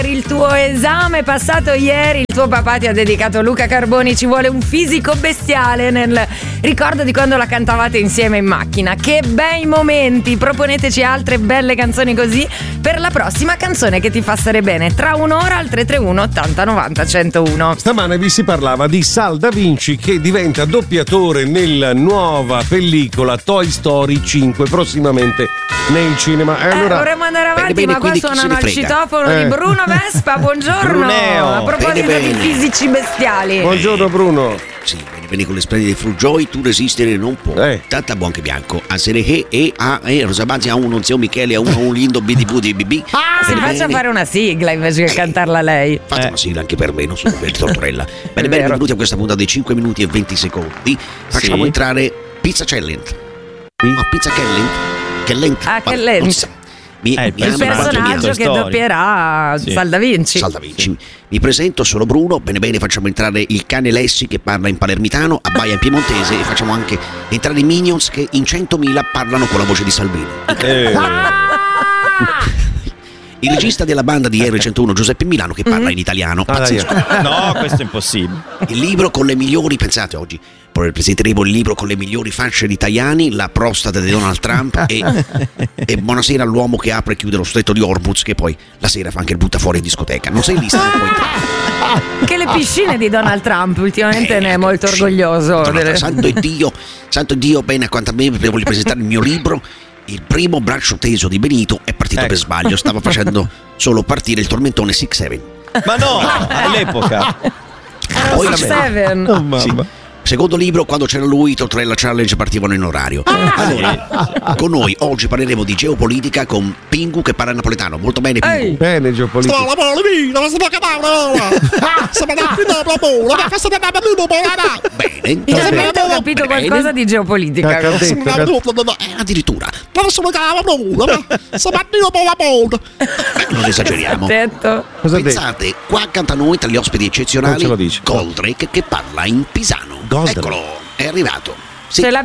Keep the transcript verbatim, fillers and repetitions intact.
il tuo esame passato ieri, il tuo papà ti ha dedicato Luca Carboni, ci vuole un fisico bestiale nel ricordo di quando la cantavate insieme in macchina. Che bei momenti, proponeteci altre belle canzoni così per la prossima canzone che ti fa stare bene tra un'ora al tre tre uno ottanta novanta centouno. Stamane vi si parlava di Sal Da Vinci che diventa doppiatore nella nuova pellicola Toy Story cinque, prossimamente nei cinema. E allora eh, dovremmo andare avanti, bene, bene, ma qua suonano il citofono Eh. di Bruno Vespa. Buongiorno. Bruneo. A proposito Bene, di bene. fisici bestiali. buongiorno Bruno. Sì, bene, bene, con le splendide Frugioi tu resistere non può. Eh. Tanta buon che bianco. A sere che e a e Rosabanzi a uno zio Michele a uno un lindo bidi budi bibi. Si faccia fare una sigla invece che cantarla lei. Fate Eh. una sigla anche per me, non sono per Tortorella. Bene, bene, vero. benvenuti a questa puntata dei cinque minuti e venti secondi. Facciamo Sì. entrare Pizza Challenge. Ah, Pizza Challenge. Challenge. Ah, Vabbè, Challenge. non si sa. Mi, Eh, il mi Il hanno personaggio mandato personaggio via. che Story. doppierà Sì. Sal Da Vinci. Sal Da Vinci. Mi presento, sono Bruno. Bene bene, facciamo entrare il cane Lessi che parla in palermitano, abbaia in piemontese e facciamo anche entrare i Minions che in centomila parlano con la voce di Salvini. Eh. Il regista della banda di R centouno Giuseppe Milano che parla in italiano. Ah, dai. Pazzesco. No, questo è impossibile. Il libro con le migliori, pensate oggi, presenteremo il libro con le migliori fasce di Tajani, la prostata di Donald Trump e, e buonasera all'uomo che apre e chiude lo stretto di Hormuz che poi la sera fa anche il butta fuori in discoteca. Non sei in lista poi. Che le piscine di Donald Trump ultimamente Eh, ne è molto sì. orgoglioso. Donald delle- Trump, Santo Dio, santo Dio, bene, quanto a me voglio presentare il mio libro. Il primo braccio teso di Benito è partito Ecco. per sbaglio, stava facendo solo partire il tormentone sei sette. Ma no, all'epoca. Era Poi su vabbè. Seven. Oh, mamma. Secondo libro, quando c'era lui, Tortorella Challenge partivano in orario. Allora, con noi oggi parleremo di geopolitica con Pingu che parla napoletano. Molto bene, Pingu. Ehi. Bene geopolitica. Bene. Io sempre ho capito Bene. qualcosa di geopolitica. Che ha detto, che ha detto. Eh, addirittura. Beh, non esageriamo. Detto. Cosa ha detto? Pensate, qua accanto a noi, tra gli ospiti Non ce eccezionali, lo dici. Goldrake che parla in pisano. Goldrake. Eccolo, è arrivato. Sì. Ce l'ha